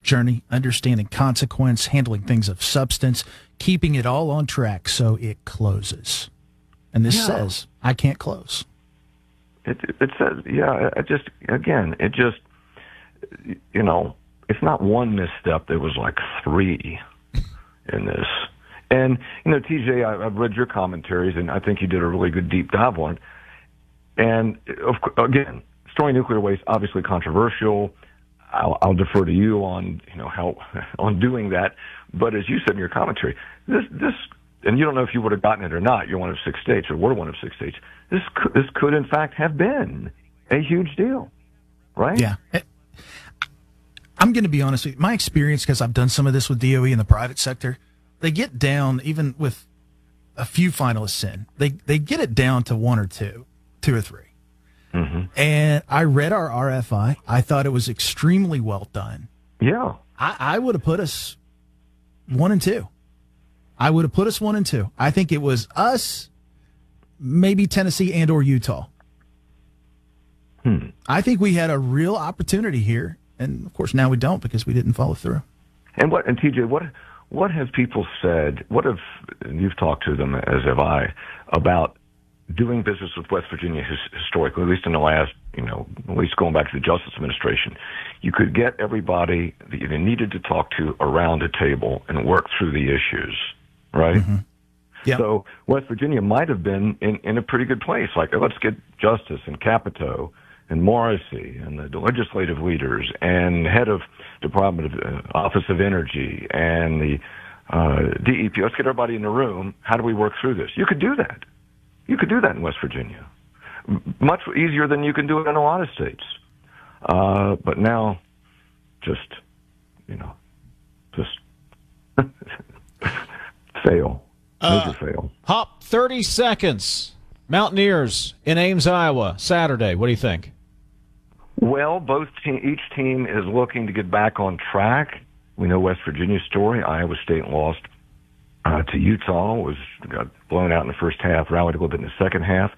journey, understanding consequence, handling things of substance, keeping it all on track so it closes. And this says, I can't close. It says, it's not one misstep. There was like 3 in this. And, TJ, I've read your commentaries, and I think you did a really good deep dive on it. And, again, storing nuclear waste, obviously controversial. I'll defer to you on, how on doing that. But as you said in your commentary, this, and you don't know if you would have gotten it or not. You're one of 6 states, or were one of 6 states. This could, in fact, have been a huge deal, right? Yeah. I'm going to be honest with you. My experience, because I've done some of this with DOE in the private sector, they get down, even with a few finalists in, they get it down to 1 or 2 or 3. Mm-hmm. And I read our RFI. I thought it was extremely well done. Yeah. I would have put us 1 and 2. I would have put us 1 and 2. I think it was us, maybe Tennessee and or Utah. I think we had a real opportunity here. And, of course, now we don't because we didn't follow through. And TJ, what have people said? And you've talked to them, as have I, about doing business with West Virginia historically, at least in the last, at least going back to the Justice Administration. You could get everybody that you needed to talk to around a table and work through the issues, right? Mm-hmm. Yeah. So West Virginia might have been in a pretty good place. Like, let's get Justice and Capito and Morrissey and the legislative leaders and head of Department of Office of Energy and the DEP. Let's get everybody in the room. How do we work through this? You could do that. You could do that in West Virginia. Much easier than you can do it in a lot of states. But now, just fail. Major fail. Hop, 30 seconds. Mountaineers in Ames, Iowa, Saturday. What do you think? Well, each team is looking to get back on track. We know West Virginia's story. Iowa State lost to Utah, got blown out in the first half, rallied a little bit in the second half.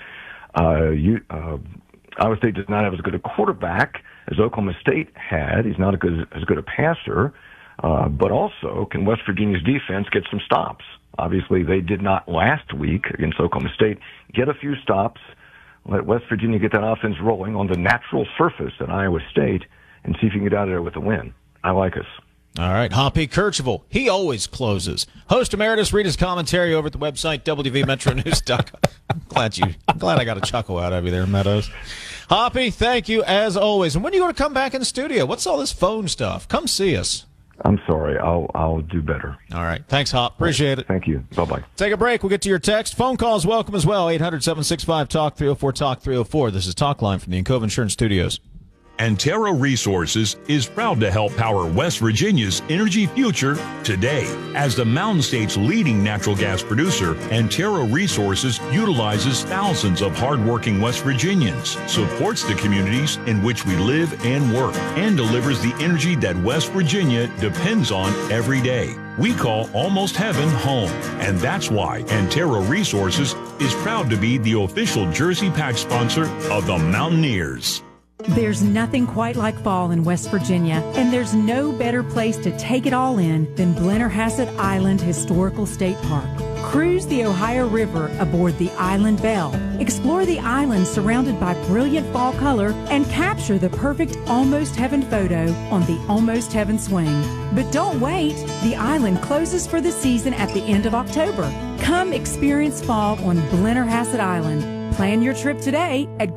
Iowa State does not have as good a quarterback as Oklahoma State had. He's not as good a passer, but also can West Virginia's defense get some stops? Obviously, they did not last week against Oklahoma State get a few stops, let West Virginia get that offense rolling on the natural surface at Iowa State, and see if you can get out of there with a win. I like us. All right, Hoppy Kercheval, he always closes. Host emeritus, read his commentary over at the website, WVMetroNews.com. I'm glad I got a chuckle out of you there, Meadows. Hoppy, thank you as always. And when are you going to come back in the studio? What's all this phone stuff? Come see us. I'm sorry. I'll do better. All right. Thanks, Hop. Appreciate it. Thank you. Bye-bye. Take a break. We'll get to your text. Phone calls welcome as well. 800-765-TALK, 304-TALK, 304. This is Talk Line from the Encova Insurance Studios. Antero Resources is proud to help power West Virginia's energy future today. As the Mountain State's leading natural gas producer, Antero Resources utilizes thousands of hardworking West Virginians, supports the communities in which we live and work, and delivers the energy that West Virginia depends on every day. We call Almost Heaven home, and that's why Antero Resources is proud to be the official jersey patch sponsor of the Mountaineers. There's nothing quite like fall in West Virginia, and there's no better place to take it all in than Blennerhassett Island Historical State Park. Cruise the Ohio River aboard the Island Belle. Explore the island surrounded by brilliant fall color and capture the perfect Almost Heaven photo on the Almost Heaven swing. But don't wait. The island closes for the season at the end of October. Come experience fall on Blennerhassett Island. Plan your trip today at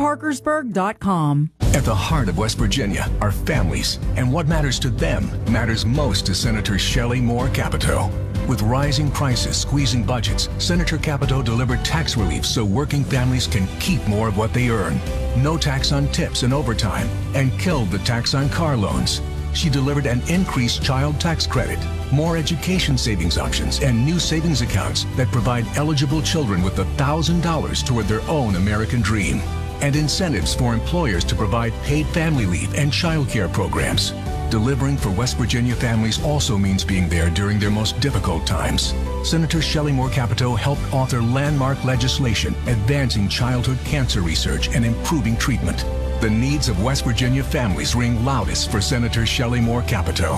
GreaterParkersburg.com. At the heart of West Virginia are families, and what matters to them matters most to Senator Shelley Moore Capito. With rising prices squeezing budgets, Senator Capito delivered tax relief so working families can keep more of what they earn. No tax on tips and overtime, and killed the tax on car loans. She delivered an increased child tax credit, more education savings options, and new savings accounts that provide eligible children with $1,000 toward their own American dream, and incentives for employers to provide paid family leave and child care programs. Delivering for West Virginia families also means being there during their most difficult times. Senator Shelley Moore Capito helped author landmark legislation advancing childhood cancer research and improving treatment. The needs of West Virginia families ring loudest for Senator Shelley Moore Capito.